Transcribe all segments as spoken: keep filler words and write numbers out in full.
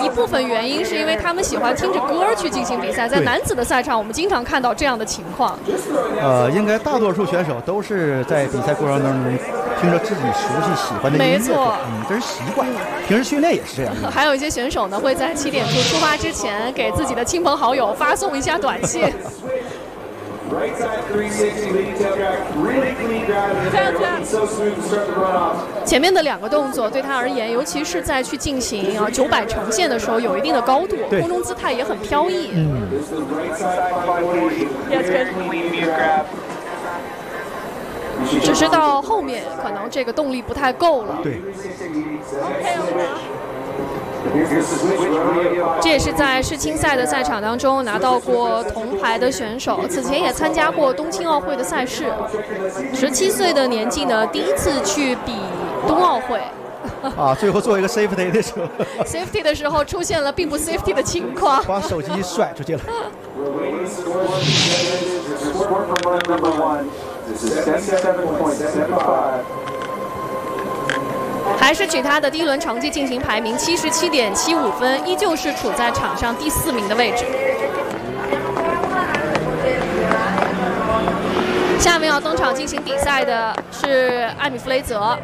一部分原因是因为他们喜欢听着歌去进行比赛，在男子的赛场，我们经常看到这样的情况。 呃，应该大多数选手都是在比赛过程当中听着自己熟悉喜欢的音乐， 没错， 嗯，这是习惯。平时训练也是这样的。 还有一些选手呢，会在起点处出发之前，给自己的亲朋好友发送一下短信。前面的两个动作对他而言，尤其是在去进行啊九百呈现的时候，有一定的高度，空中姿态也很飘逸。 嗯。 只是到后面可能这个动力不太够了。 对。 这也是在世青赛的赛场当中拿到过铜牌的选手，此前也参加过冬青奥会的赛事。十七岁的年纪呢，第一次去比冬奥会。 啊，最后做一个 safety 的时候 ，safety 的时候出现了并不 safety 的情况， 把手机甩出去了。 还是取他的第一轮成绩进行排名，七十七点七五分，依旧是处在场上第四名的位置。下面要登场进行比赛的是艾米·弗雷泽。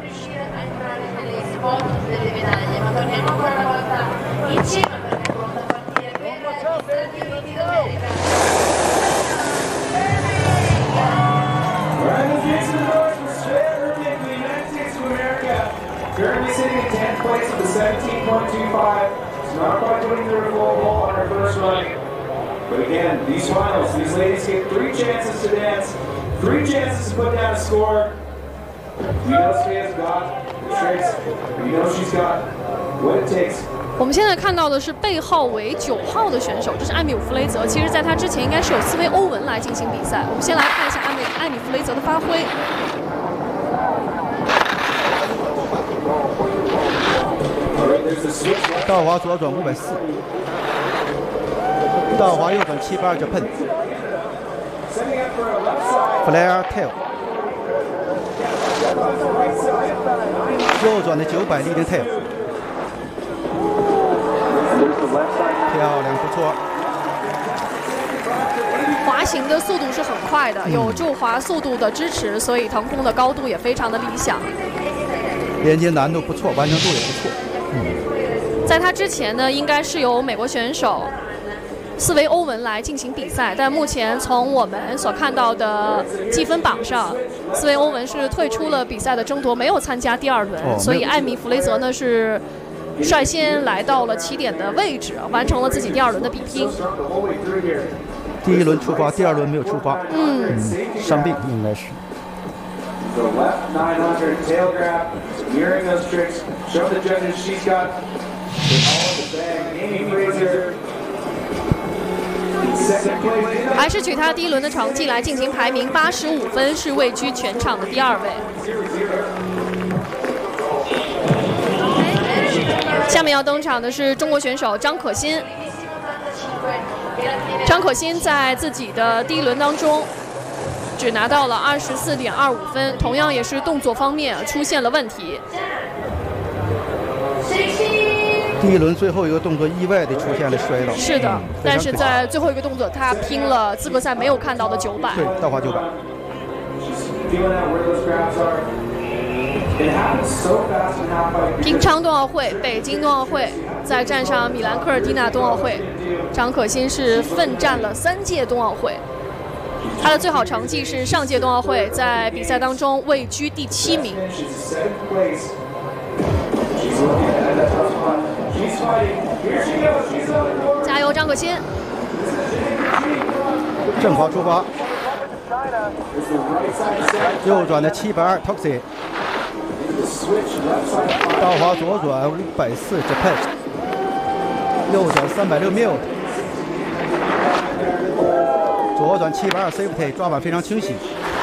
Currently sitting in tenth place with a seventeen point two five. She's not quite winning the global on her first run. But again, these finals, these ladies get three chances to dance, three chances to put down a score. You know Span's got the tricks, you know she's got what it takes. 我们现在看到的是背号为九号的选手，这是艾米·弗雷泽。其实，在他之前应该是有斯威欧文来进行比赛。我们先来看一下艾米艾米·弗雷泽的发挥。 倒滑左转五百四，倒滑右转七百二 Japan， Flare tail， 右转的九百 leading tail， 漂亮，不错。 滑行的速度是很快的，有助滑速度的支持，所以腾空的高度也非常的理想。 连接难度不错，完成度也不错。嗯。 在他之前呢，应该是由美国选手斯维欧文来进行比赛，但目前从我们所看到的积分榜上，斯维欧文是退出了比赛的争夺，没有参加第二轮，哦、所以艾米·弗雷泽呢是率先来到了起点的位置，完成了自己第二轮的比拼。 第一轮出发，第二轮没有出发， 嗯， 嗯伤病应该是。 The left nine hundred tail grab, mirroring those tricks. Show the judges she's got all the bag. Amy Fraser. 还是取他第一轮的成绩来进行排名，八十五分是位居全场的第二位。下面要登场的是中国选手张可欣。张可欣在自己的第一轮当中只拿到了二十四点二五分，同样也是动作方面出现了问题。 第一轮最后一个动作意外的出现了摔倒。 是的， 嗯、 但是在最后一个动作，他拼了资格赛没有看到的九百。 对，倒滑九百。 平昌冬奥会、北京冬奥会，再站上米兰科尔蒂纳冬奥会，张可欣是奋战了三届冬奥会。他的最好成绩是上届冬奥会，在比赛当中位居第七名。加油，张可欣！ 正滑出发，右转的七百二 Toxi， 倒滑左转五百四 Japan， 右转三百六 Mute， 左转七百二 Safety， 抓板非常清晰，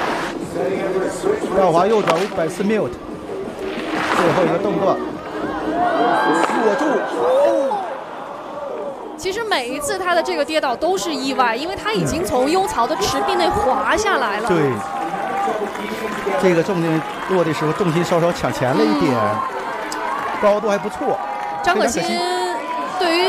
倒滑右转五百四 Mute， 最后一个动作握住。哦， 其实每一次他的这个跌倒都是意外，因为他已经从优槽的池壁内滑下来了。 对，这个重心落的时候重心稍稍抢前了一点，嗯、高度还不错。 张可欣对于